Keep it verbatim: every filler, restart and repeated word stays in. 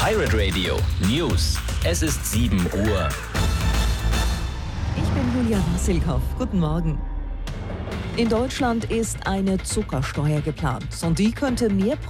Pirate Radio News. Es ist sieben Uhr. Ich bin Julia Wassilkow. Guten Morgen. In Deutschland ist eine Zuckersteuer geplant und die könnte mehr